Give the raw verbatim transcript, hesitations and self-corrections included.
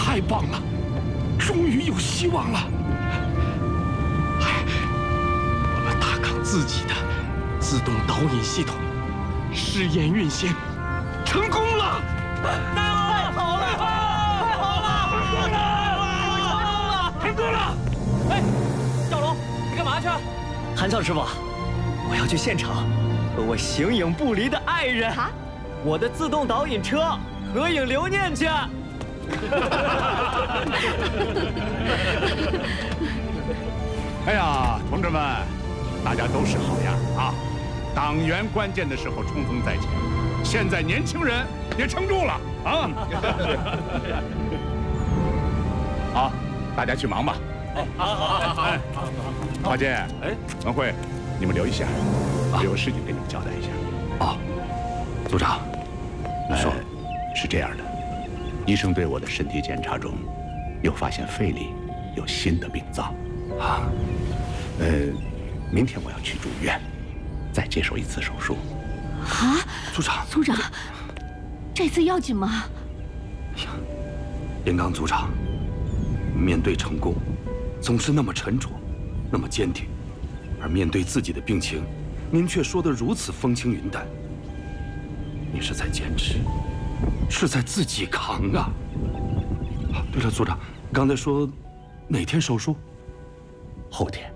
太棒了，终于有希望了！哎，我们大康自己的自动导引系统试验运行成功了！ 太好了！太好了！ 成功了！ 哎，小龙，你干嘛去？韩笑师傅，我要去现场和我形影不离的爱人，啊、我的自动导引车合影留念去。 哎呀，同志们，大家都是好样啊！党员关键的时候冲锋在前，现在年轻人也撑住了啊！好，大家去忙吧。好好好。哎，华健，哎，文慧，你们留一下，我有个事情跟你们交代一下。 哦，组长，你说， 是这样的。 医生对我的身体检查中，又发现肺里有新的病灶，啊，呃，明天我要去住院，再接受一次手术。 啊， 组长， 组长，这次要紧吗？ 哎呀，严刚组长，面对成功，总是那么沉着，那么坚定，而面对自己的病情，您却说得如此风轻云淡。你是在坚持。 是在自己扛啊！对了，组长，刚才说哪天手术？ 后天。